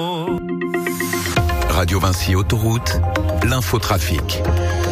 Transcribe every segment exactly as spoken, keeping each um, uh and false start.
Radio Vinci Autoroute, l'infotrafic.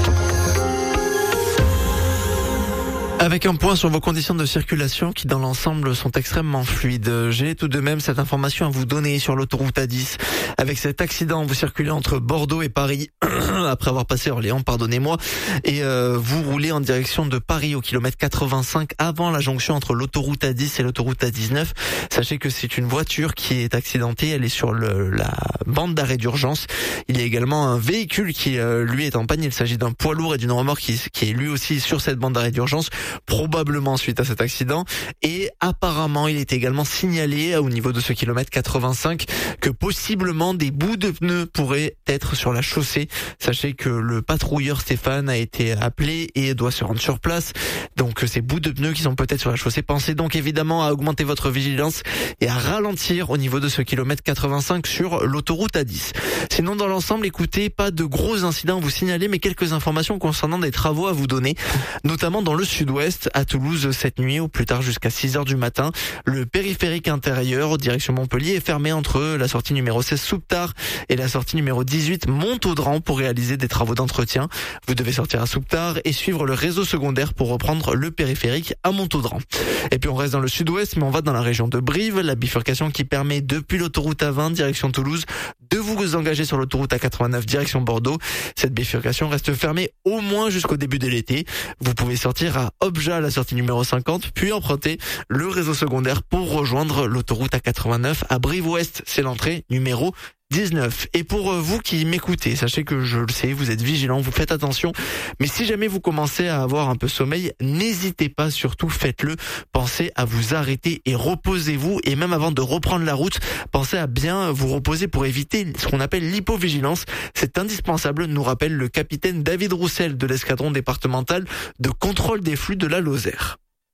Avec un point sur vos conditions de circulation qui dans l'ensemble sont extrêmement fluides. J'ai tout de même cette information à vous donner sur l'autoroute A dix. Avec cet accident, vous circulez entre Bordeaux et Paris, après avoir passé Orléans, pardonnez-moi, et euh, vous roulez en direction de Paris au kilomètre quatre-vingt-cinq avant la jonction entre l'autoroute A dix et l'autoroute A dix-neuf. Sachez que c'est une voiture qui est accidentée, elle est sur le, la bande d'arrêt d'urgence. Il y a également un véhicule qui euh, lui est en panne, il s'agit d'un poids lourd et d'une remorque qui, qui est lui aussi sur cette bande d'arrêt d'urgence, probablement suite à cet accident. Et apparemment, il est également signalé au niveau de ce kilomètre quatre-vingt-cinq que possiblement des bouts de pneus pourraient être sur la chaussée. Sachez que le patrouilleur Stéphane a été appelé et doit se rendre sur place. Donc ces bouts de pneus qui sont peut-être sur la chaussée, pensez donc évidemment à augmenter votre vigilance et à ralentir au niveau de ce kilomètre quatre-vingt-cinq sur l'autoroute A dix. Sinon, dans l'ensemble, écoutez, pas de gros incidents à vous signaler, mais quelques informations concernant des travaux à vous donner, notamment dans le sud-ouest, à Toulouse cette nuit, au plus tard jusqu'à six heures du matin. Le périphérique intérieur, direction Montpellier, est fermé entre la sortie numéro seize Souptard et la sortie numéro dix-huit Montaudran pour réaliser des travaux d'entretien. Vous devez sortir à Souptard et suivre le réseau secondaire pour reprendre le périphérique à Montaudran. Et puis on reste dans le sud-ouest, mais on va dans la région de Brive, la bifurcation qui permet depuis l'autoroute A vingt direction Toulouse de vous engager sur l'autoroute A quatre-vingt-neuf direction Bordeaux. Cette bifurcation reste fermée au moins jusqu'au début de l'été. Vous pouvez sortir à Obja à la sortie numéro cinquante, puis emprunter le réseau secondaire pour rejoindre l'autoroute A quatre-vingt-neuf à Brive-Ouest. C'est l'entrée numéro dix-neuf. Et pour vous qui m'écoutez, sachez que je le sais, vous êtes vigilants, vous faites attention. Mais si jamais vous commencez à avoir un peu sommeil, n'hésitez pas, surtout faites-le. Pensez à vous arrêter et reposez-vous. Et même avant de reprendre la route, pensez à bien vous reposer pour éviter ce qu'on appelle l'hypovigilance. C'est indispensable, nous rappelle le capitaine David Roussel de l'escadron départemental de contrôle des flux de la Lozère.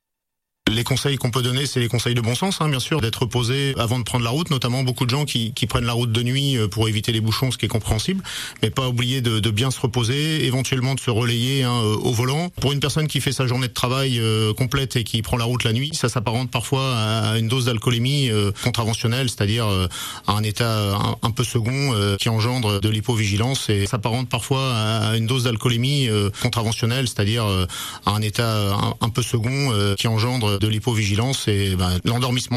Les conseils qu'on peut donner, c'est les conseils de bon sens, hein, bien sûr, d'être reposé avant de prendre la route, notamment beaucoup de gens qui, qui prennent la route de nuit pour éviter les bouchons, ce qui est compréhensible, mais pas oublier de, de bien se reposer, éventuellement de se relayer hein, au volant. Pour une personne qui fait sa journée de travail euh, complète et qui prend la route la nuit, ça s'apparente parfois à une dose d'alcoolémie euh, contraventionnelle, c'est-à-dire euh, à un état un, un peu second euh, qui engendre de l'hypovigilance, et s'apparente parfois à une dose d'alcoolémie euh, contraventionnelle, c'est-à-dire euh, à un état un, un peu second euh, qui engendre de l'hypovigilance et ben, l'endormissement.